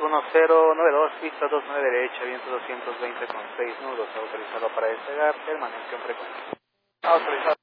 1092, pista 29 derecha, viento 220 con 6 nudos, autorizado para despegar, permanente en frecuencia. Autorizado.